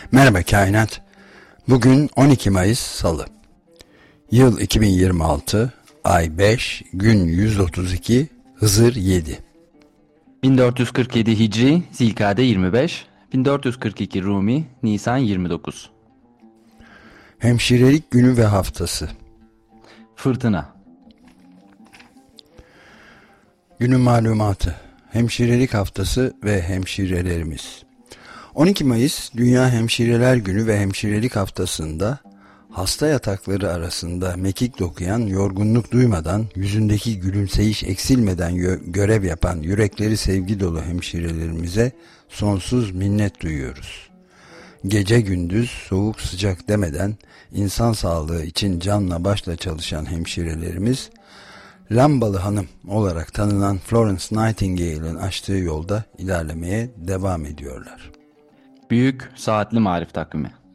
Merhaba Kainat. Bugün 12 Mayıs Salı. Yıl 2026, ay 5, gün 132, Hızır 7. 1447 Hicri, Zilkade 25, 1442 Rumi, Nisan 29. Hemşirelik günü ve haftası. Fırtına. Günün malumatı. Hemşirelik haftası ve hemşirelerimiz. 12 Mayıs Dünya Hemşireler Günü ve Hemşirelik Haftası'nda hasta yatakları arasında mekik dokuyan, yorgunluk duymadan, yüzündeki gülümseyiş eksilmeden görev yapan yürekleri sevgi dolu hemşirelerimize sonsuz minnet duyuyoruz. Gece gündüz soğuk sıcak demeden insan sağlığı için canla başla çalışan hemşirelerimiz, Lambalı Hanım olarak tanınan Florence Nightingale'ın açtığı yolda ilerlemeye devam ediyorlar. Büyük Saatli Marif Takvimi.